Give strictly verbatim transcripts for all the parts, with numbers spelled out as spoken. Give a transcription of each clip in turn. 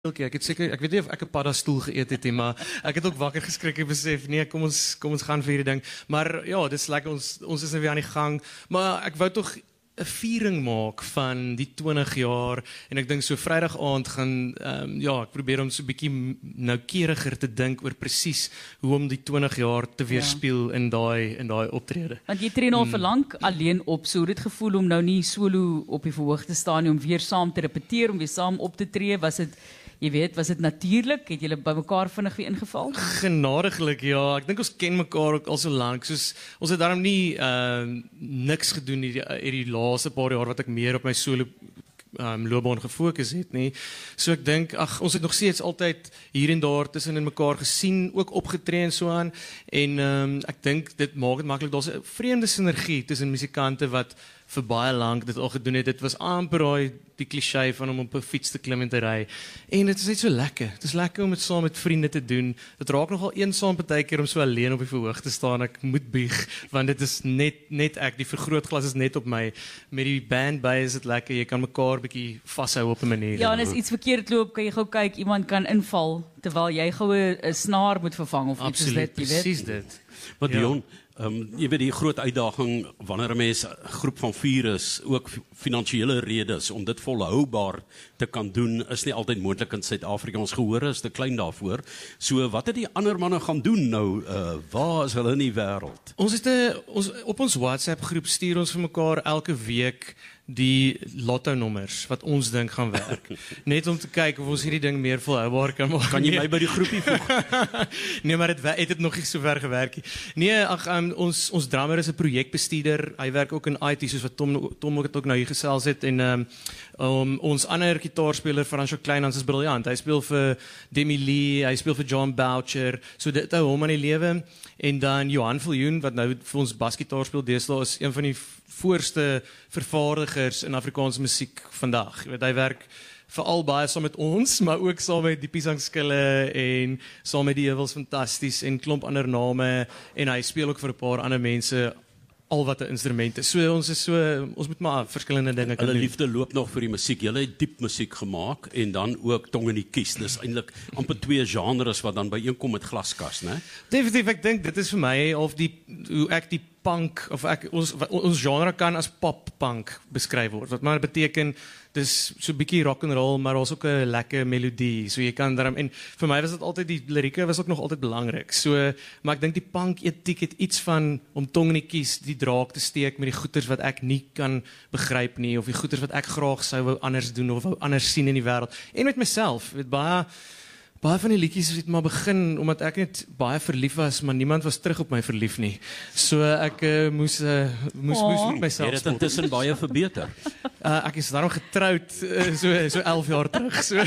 Okay, ek het seker, ek weet nie of ek 'n paddastoel geëet het nie, maar ek het ook wakker geskrik en besef, nee, kom ons kom ons gaan vir hierdie ding. Maar ja, dis lekker, ons ons is nou weer aan die gang, maar ek wou tog 'n viering maak van die twintig jaar en ek dink so Vrydag aand gaan um, ja, ek probeer om so 'n bietjie noukeuriger te dink oor presies hoe om die twintig jaar te weerspieël ja. in daai in daai optrede. Want jy tree nou hmm. verlang alleen op, so dit gevoel om nou nie solo op die verhoog te staan nie, om weer saam te repeteer, om weer saam op te tree, was dit Jy weet, was dit natuurlijk? Het julle by mekaar vinnig weer ingeval? Genadiglik, ja. Ek dink ons ken mekaar ook al so lank. Soos, ons het daarom nie uh, niks gedoen hierdie, hierdie laaste paar jaar wat ek meer op my solo um, loopbaan gefokus het nie. So ek dink, ag, ons het nog steeds altyd hier en daar tussen in mekaar gesien, ook opgetree en so aan. En um, ek dink dit maak dit maklik. Daar's 'n vreemde sinergie tussen musikante wat vir baie lank dit al gedoen het. Dit was amper daai die kliseë van om op 'n fiets te klim en te ry. En dit is net so lekker. Dit is lekker om dit saam met vriende te doen. Dit raak nogal eensaam partykeer om so alleen op die verhoog te staan. Ek moet bieg, want dit is net net ek. Die vergrootglas is net op my. Met die band by is dit lekker. Jy kan mekaar bietjie vashou op 'n manier. Ja, en as iets verkeerd loop, kan jy gou kyk, iemand kan inval terwyl jy gou 'n snaar moet vervang of iets soos dit, jy weet. Presies dit. Wat Dion, um, jy weet die groot uitdaging wanneer 'n mens 'n groep van vier is, ook finansiële redes om dit volhoubaar te kan doen, is nie altyd moontlik in Suid-Afrika. Ons gehoor is te klein daarvoor. So wat het die ander manne gaan doen nou? Uh, waar is hulle in die wêreld? Ons het 'n ons op ons WhatsApp groep stuur ons vir mekaar elke week die lotto nommers wat ons dink gaan werk. Net om te kyk of ons hierdie ding meer volhoubaar kan maak. Kan jy my by die groepie voeg? Nee, maar dit het dit nog nie so ver gewerk nie. Nee, ag um, ons ons drummer is 'n projekbestuurder. Hy werk ook in I T soos wat Tom Tom ook, ook nou hier gesels het en um, um, ons ander gitaarspeler Fransjo Kleinhans is briljant. Hy speel vir Demi Lee, hy speel vir John Boucher. So dit hou hom aan die lewe. En dan Johan Viljoen wat nou vir ons basgitaar speel deesdae is een van die voorste vervaardigers in Afrikaanse musiek vandag. Jy weet, hy werk veral baie saam met ons, maar ook saam met die Piesangskille en saam met die Ewels Fantasties en klomp ander name en hy speel ook vir 'n paar ander mense al wat 'n instrument is. So ons is so ons moet maar verskillende dinge kan doen. Hulle liefde loop nog vir die musiek. Julle het diep musiek gemaak en dan ook tong in die kies. Dis eintlik amper twee genres wat dan byeenkom met Glaskas, né? Definitief, ek dink dit is vir my of die hoe ek die punk of ek ons ons genre kan as pop punk beskryf word. Wat maar beteken dis so 'n bietjie rock and roll, maar ons ook 'n lekker melodie. So jy kan daarom en vir my was dit altyd die lirieke was ook nog altyd belangrik. So maar ek dink die punk etiek het iets van om tong in die kies die draak te steek met die goeters wat ek nie kan begryp nie of die goeters wat ek graag sou wou anders doen of wou anders sien in die wêreld. En met myself, weet baie Baie van die liedjies het maar begin omdat ek net baie verlief was, maar niemand was terug op my verlief nie. So ek uh, moes uh, moes oh. moes met myself. Het dit intussen baie verbeter? Uh, ek is daarom getroud uh, so so elf jaar terug. So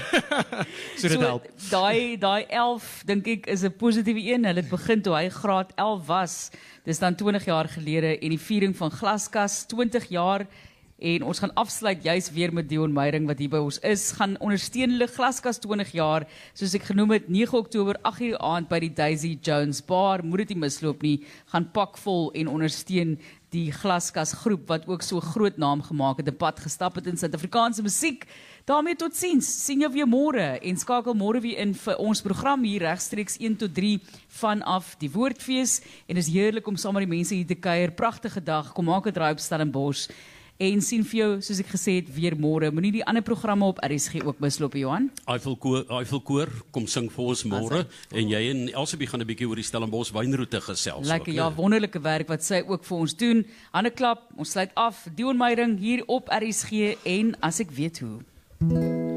so dit help. Daai daai elf dink ek is 'n positiewe een. Hulle het begin toe hy graad elf was. Dis dan twintig jaar gelede en die viering van Glaskas twintig jaar. En ons gaan afsluit juis weer met Dion Meyering wat hier by ons is, gaan ondersteun hulle Glaskas twintig jaar, soos ek genoem het, nege Oktober, agt uur aand by die Daisy Jones Bar, moet dit nie misloop nie, gaan pak vol en ondersteun die Glaskas groep, wat ook so groot naam gemaak het, 'n pad gestap het in Suid-Afrikaanse musiek. Daarmee tot ziens, sien jou weer môre, en skakel môre weer in vir ons program hier, regstreeks een tot drie, vanaf die Woordfees, en is heerlik om saam met die mense hier te kuier, pragtige dag, kom maak 'n draai op Stellenbosch, en sien vir jou, soos ek gesê het, weer môre. Moenie die ander programme op R S G ook misloop, Johan. Eifelkoor, Eifelkoor, kom sing vir ons môre. En jy en Elsabie gaan 'n bietjie oor die Stellenbosch wynroete gesels. Lekker, ook, ja, wonderlike werk wat sy ook vir ons doen. Hande klap, ons sluit af. Dion Meyering hier op R S G en As Ek Weet Hoe.